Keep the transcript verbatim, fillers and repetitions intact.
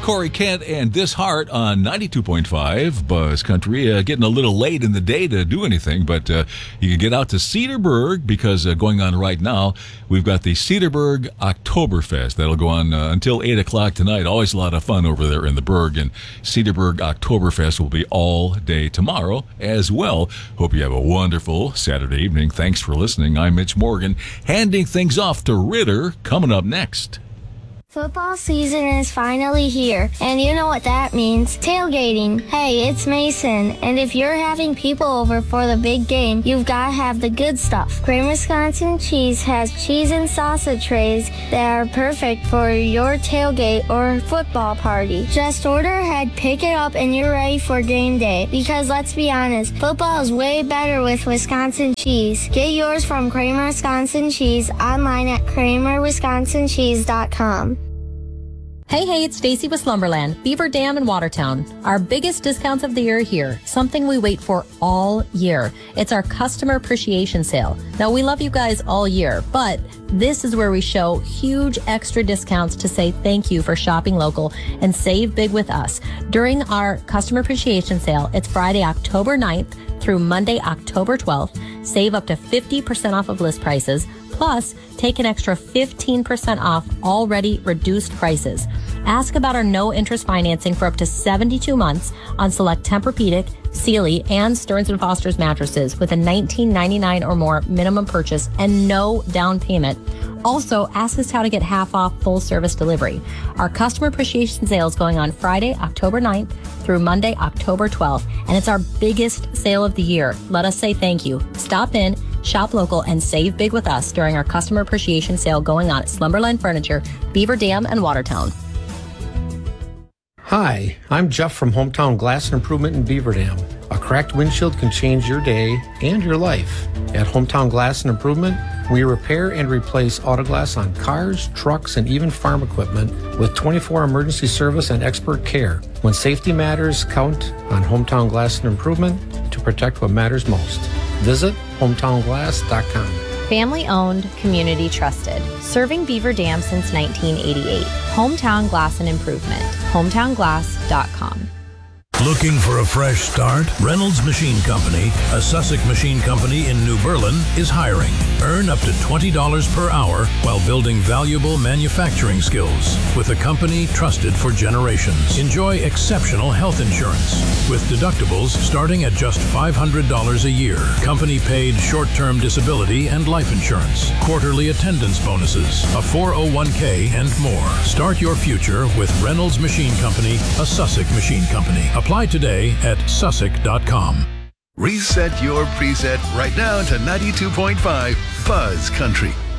Corey Kent and This Heart on ninety-two point five Buzz Country. Uh, getting a little late in the day to do anything, but uh, you can get out to Cedarburg because uh, going on right now, we've got the Cedarburg Oktoberfest. That'll go on uh, until eight o'clock tonight. Always a lot of fun over there in the Berg, and Cedarburg Oktoberfest will be all day tomorrow as well. Hope you have a wonderful Saturday evening. Thanks for listening. I'm Mitch Morgan, handing things off to Ritter coming up next. Football season is finally here, and you know what that means. Tailgating. Hey, it's Mason, and if you're having people over for the big game, you've got to have the good stuff. Kramer Wisconsin Cheese has cheese and salsa trays that are perfect for your tailgate or football party. Just order ahead, pick it up, and you're ready for game day. Because let's be honest, football is way better with Wisconsin cheese. Get yours from Kramer Wisconsin Cheese online at kramer wisconsin cheese dot com. Hey, hey, it's Stacy with Slumberland, Beaver Dam in Watertown. Our biggest discounts of the year are here, something we wait for all year. It's our customer appreciation sale. Now, we love you guys all year, but this is where we show huge extra discounts to say thank you for shopping local and save big with us. During our customer appreciation sale, it's Friday, October ninth through Monday, October twelfth. Save up to fifty percent off of list prices. Plus, take an extra fifteen percent off already reduced prices. Ask about our no-interest financing for up to seventy-two months on select Tempur-Pedic, Sealy, and Stearns and Foster's mattresses with a nineteen ninety-nine or more minimum purchase and no down payment. Also, ask us how to get half off full service delivery. Our customer appreciation sale is going on Friday, October ninth through Monday, October twelfth, and it's our biggest sale of the year. Let us say thank you. Stop in, shop local, and save big with us during our customer appreciation sale going on at Slumberland Furniture, Beaver Dam, and Watertown. Hi, I'm Jeff from Hometown Glass and Improvement in Beaver Dam. A cracked windshield can change your day and your life. At Hometown Glass and Improvement, we repair and replace auto glass on cars, trucks, and even farm equipment with twenty-four emergency service and expert care. When safety matters, count on Hometown Glass and Improvement to protect what matters most. Visit hometown glass dot com. Family owned, community trusted. Serving Beaver Dam since nineteen eighty-eight. Hometown Glass and Improvement. hometown glass dot com. Looking for a fresh start? Reynolds Machine Company, a Sussex machine company in New Berlin, is hiring. Earn up to twenty dollars per hour while building valuable manufacturing skills with a company trusted for generations. Enjoy exceptional health insurance with deductibles starting at just five hundred dollars a year. Company-paid short-term disability and life insurance, quarterly attendance bonuses, a four oh one k, and more. Start your future with Reynolds Machine Company, a Sussex machine company. Apply today at sussex dot com. Reset your preset right now to ninety-two point five Buzz Country.